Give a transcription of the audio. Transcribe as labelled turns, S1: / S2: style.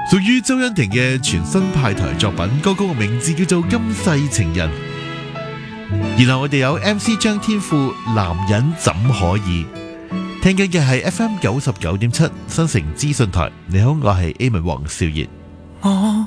S1: 屬於周欣婷嘅全新派台作品，歌曲嘅名字叫做《今世情人》。然後我哋有 MC 張天賦，男人怎可以？聽緊嘅係 FM 99.7 新城資訊台。你好，我係 Amin 黃少賢。